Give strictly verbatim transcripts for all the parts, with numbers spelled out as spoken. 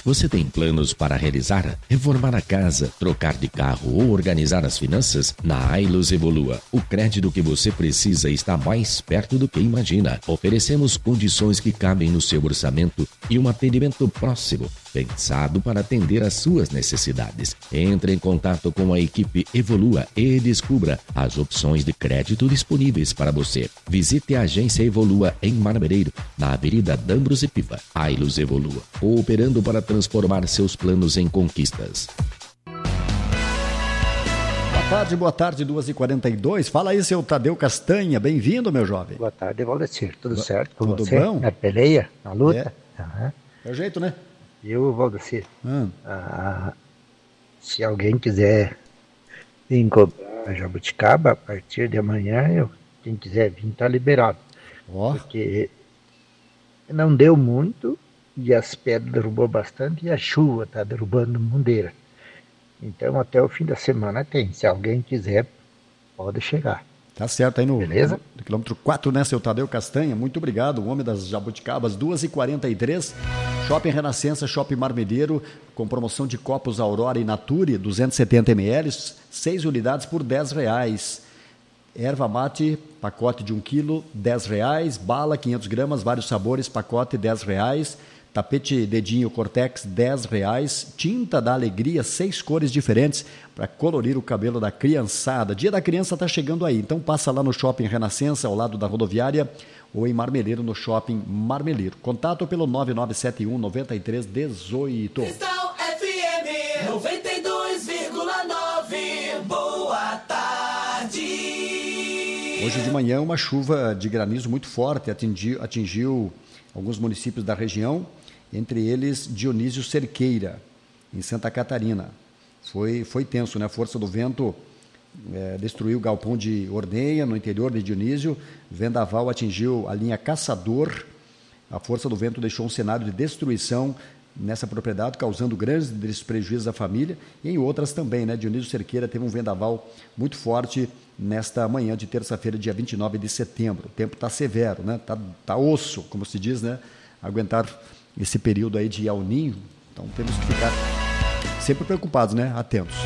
Você tem planos para realizar? Reformar a casa, trocar de carro ou organizar as finanças? Na Ailus Evolua, o crédito que você precisa está mais perto do que imagina. Oferecemos condições que cabem no seu orçamento e um atendimento próximo, pensado para atender às suas necessidades. Entre em contato com a equipe Evolua e descubra as opções de crédito disponíveis para você. Visite a agência Evolua em Marmereiro, na Avenida Dambros e Piva. Ailus Evolua, cooperando para transformar seus planos em conquistas. Boa tarde, boa tarde, duas e quarenta e dois. Fala aí, seu Tadeu Castanha. Bem-vindo, meu jovem. Boa tarde, Valdecir. Tudo certo com Tudo você? bom? Na peleia, na luta? É, uhum. é o jeito, né? Eu, Valdecir, hum. ah, se alguém quiser vir cobrar jabuticaba, a partir de amanhã, eu, quem quiser vir, tá liberado. Oh. Porque não deu muito e as pedras derrubou bastante e a chuva tá derrubando mundeira. Então, até o fim da semana tem. Se alguém quiser, pode chegar. Tá certo, aí no, Beleza? no quilômetro quatro, né, seu Tadeu Castanha? Muito obrigado, o homem das jabuticabas, duas e quarenta e três. Shopping Renascença, Shopping Marmedeiro, com promoção de copos Aurora e Nature, duzentos e setenta mililitros, seis unidades por dez reais. Erva mate, pacote de um quilo, dez reais. Bala, quinhentas gramas, vários sabores, pacote, dez reais. Tapete dedinho Cortex, dez reais. Tinta da Alegria, seis cores diferentes para colorir o cabelo da criançada. Dia da criança está chegando aí, então passa lá no Shopping Renascença, ao lado da rodoviária, ou em Marmeleiro, no Shopping Marmeleiro. Contato pelo nove nove sete um, nove três um oito. Cristal F M noventa e dois vírgula nove. Boa tarde. Hoje de manhã uma chuva de granizo muito forte atingiu, atingiu alguns municípios da região, entre eles Dionísio Cerqueira, em Santa Catarina. Foi, foi tenso, né? A força do vento é, destruiu o galpão de Ordenha, no interior de Dionísio. Vendaval atingiu a linha Caçador. A força do vento deixou um cenário de destruição nessa propriedade, causando grandes prejuízos à família, e em outras também, né? Dionísio Cerqueira teve um vendaval muito forte nesta manhã de terça-feira, dia vinte e nove de setembro. O tempo está severo, né? Tá, tá osso, como se diz, né? Aguentar esse período aí de El Niño, então temos que ficar sempre preocupados, né? Atentos.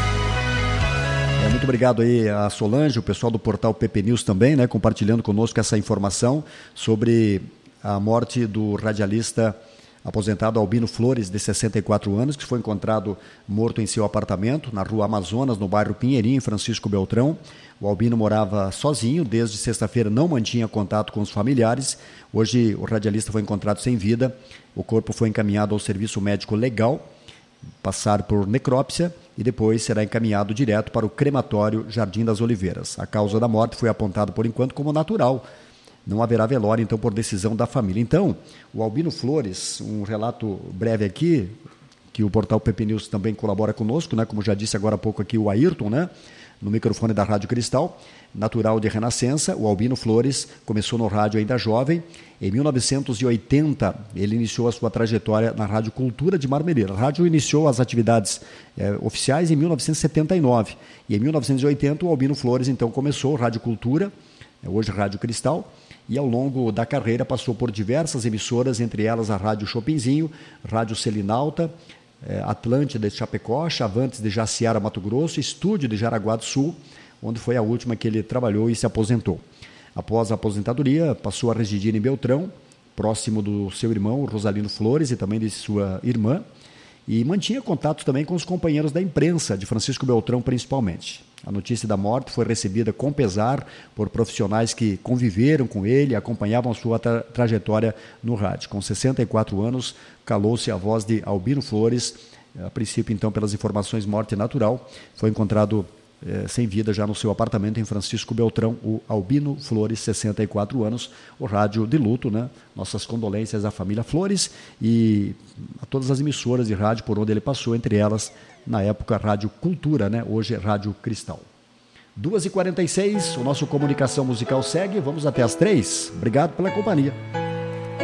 É, muito obrigado aí a Solange, o pessoal do portal P P News também, né? Compartilhando conosco essa informação sobre a morte do radialista aposentado Albino Flores, de sessenta e quatro anos, que foi encontrado morto em seu apartamento, na rua Amazonas, no bairro Pinheirinho, em Francisco Beltrão. O Albino morava sozinho, desde sexta-feira não mantinha contato com os familiares. Hoje o radialista foi encontrado sem vida, o corpo foi encaminhado ao serviço médico legal, passar por necrópsia e depois será encaminhado direto para o crematório Jardim das Oliveiras. A causa da morte foi apontada por enquanto como natural. Não haverá velório, então, por decisão da família. Então, o Albino Flores, um relato breve aqui, que o portal P P News também colabora conosco, né? Como já disse agora há pouco aqui o Ayrton, né? No microfone da Rádio Cristal, natural de Renascença. O Albino Flores começou no rádio ainda jovem. Em mil novecentos e oitenta, ele iniciou a sua trajetória na Rádio Cultura de Marmeleiro. A rádio iniciou as atividades eh, oficiais em mil novecentos e setenta e nove. E em mil novecentos e oitenta, o Albino Flores, então, começou Rádio Cultura, hoje Rádio Cristal, e ao longo da carreira passou por diversas emissoras, entre elas a Rádio Chopinzinho, Rádio Selinalta, eh, Atlântida de Chapecó, Chavantes de Jaciara, Mato Grosso, Estúdio de Jaraguá do Sul, onde foi a última que ele trabalhou e se aposentou. Após a aposentadoria, passou a residir em Beltrão, próximo do seu irmão, Rosalino Flores, e também de sua irmã, e mantinha contato também com os companheiros da imprensa, de Francisco Beltrão principalmente. A notícia da morte foi recebida com pesar por profissionais que conviveram com ele e acompanhavam a sua tra- trajetória no rádio. Com sessenta e quatro anos, calou-se a voz de Albino Flores. A princípio, então, pelas informações, morte natural. Foi encontrado eh, sem vida já no seu apartamento em Francisco Beltrão, o Albino Flores, sessenta e quatro anos. O rádio de luto, né? Nossas condolências à família Flores e a todas as emissoras de rádio por onde ele passou, entre elas, na época, Rádio Cultura, né? Hoje, Rádio Cristal. duas e quarenta e seis, o nosso Comunicação Musical segue. Vamos até as três. Obrigado pela companhia.